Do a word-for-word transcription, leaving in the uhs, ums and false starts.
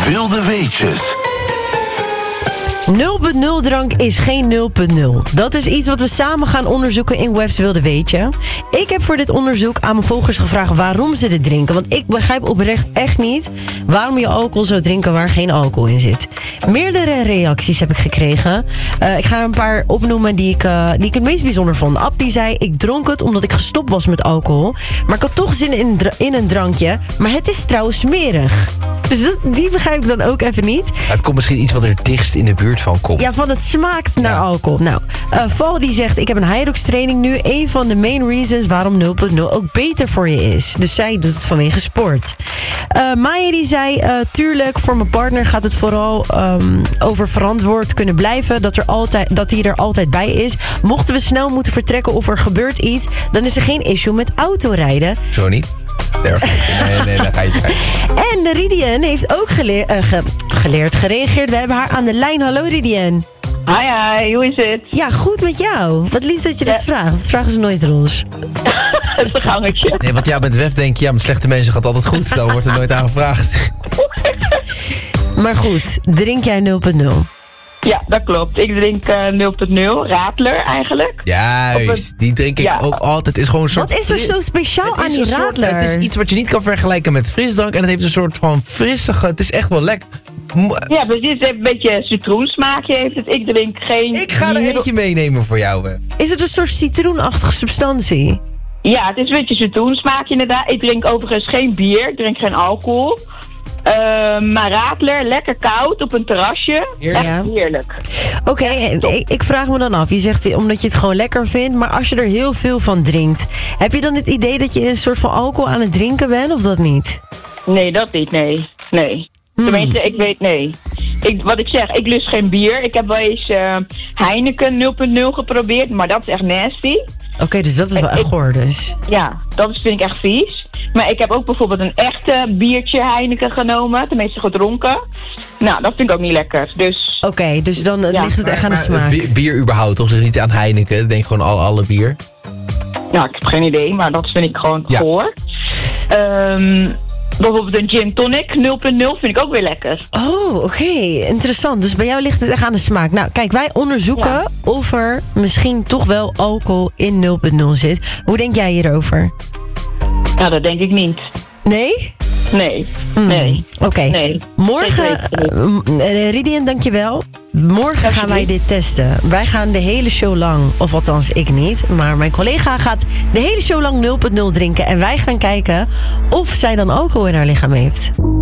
Wilde weetjes. nul punt nul drank is geen nul punt nul. Dat is iets wat we samen gaan onderzoeken in Web's Wilde Weetje. Ik heb voor dit onderzoek aan mijn volgers gevraagd waarom ze dit drinken. Want ik begrijp oprecht echt niet waarom je alcohol zou drinken waar geen alcohol in zit. Meerdere reacties heb ik gekregen. Uh, ik ga er een paar opnoemen die ik, uh, die ik het meest bijzonder vond. Ab die zei, ik dronk het omdat ik gestopt was met alcohol. Maar ik had toch zin in, in een drankje. Maar het is trouwens smerig. Dus dat, die begrijp ik dan ook even niet. Het komt misschien iets wat er dichtst in de buurt van komt. Ja, van het smaakt naar ja. alcohol. Nou, uh, Val die zegt, ik heb een Hyrox training nu. Een van de main reasons waarom nul punt nul ook beter voor je is. Dus zij doet het vanwege sport. Uh, Maya die zei, uh, tuurlijk, voor mijn partner gaat het vooral um, over verantwoord kunnen blijven. Dat, er altijd, dat hij er altijd bij is. Mochten we snel moeten vertrekken of er gebeurt iets, dan is er geen issue met autorijden. Zo niet? Nee, nee, nee, daar ga je kijken. En Ridian heeft ook geleer, uh, ge, geleerd, gereageerd. We hebben haar aan de lijn. Hallo Ridian. Hi, hi, hoe is het? Ja, goed met jou. Wat lief dat je ja. dit vraagt. Dat vragen ze nooit aan ons. Het is een gangetje. Nee, want jij bent Wef, denk je, ja, met slechte mensen gaat altijd goed. Dan wordt er nooit aan gevraagd. Maar goed, drink jij nul punt nul? Ja, dat klopt. Ik drink uh, nul punt nul, Radler eigenlijk. Juist, die drink ik ja. ook altijd. Is gewoon een soort wat is er zo speciaal aan die Radler? Soort, het is iets wat je niet kan vergelijken met frisdrank. En het heeft een soort van frissige, het is echt wel lekker. Ja, precies. Het heeft een beetje citroensmaakje heeft het. Ik drink geen... Ik ga er eentje meenemen voor jou. Hè. Is het een soort citroenachtige substantie? Ja, het is een beetje citroensmaakje inderdaad. Ik drink overigens geen bier. Ik drink geen alcohol. Uh, maar Radler, lekker koud op een terrasje. Heerlijk. Ja. Heerlijk. Oké, okay, ik, ik vraag me dan af. Je zegt omdat je het gewoon lekker vindt. Maar als je er heel veel van drinkt, heb je dan het idee dat je een soort van alcohol aan het drinken bent? Of dat niet? Nee, dat niet. Nee. Nee. Hmm. Tenminste, ik weet nee. Ik, wat ik zeg, ik lust geen bier. Ik heb wel eens uh, Heineken nul punt nul geprobeerd. Maar dat is echt nasty. Oké, okay, dus dat is wel echt goor dus. Ja, dat vind ik echt vies. Maar ik heb ook bijvoorbeeld een echte biertje Heineken genomen. Tenminste gedronken. Nou, dat vind ik ook niet lekker. Dus... Oké, okay, dus dan ja. ligt het echt aan de smaak. Bier, bier überhaupt, toch? Dus niet aan Heineken. Ik denk gewoon alle, alle bier. Ja, ik heb geen idee. Maar dat vind ik gewoon ja. goor. Um, bijvoorbeeld een gin tonic nul punt nul vind ik ook weer lekker. Oh, oké. Okay. Interessant. Dus bij jou ligt het echt aan de smaak. Nou, kijk, wij onderzoeken ja. of er misschien toch wel alcohol in nul punt nul zit. Hoe denk jij hierover? Nou, dat denk ik niet. Nee? Nee. Mm. Nee. Oké. Okay. Nee. Morgen, uh, Ridian, dankjewel. Morgen gaan wij dit testen. Wij gaan de hele show lang, of althans ik niet, maar mijn collega gaat de hele show lang nul punt nul drinken. En wij gaan kijken of zij dan alcohol in haar lichaam heeft.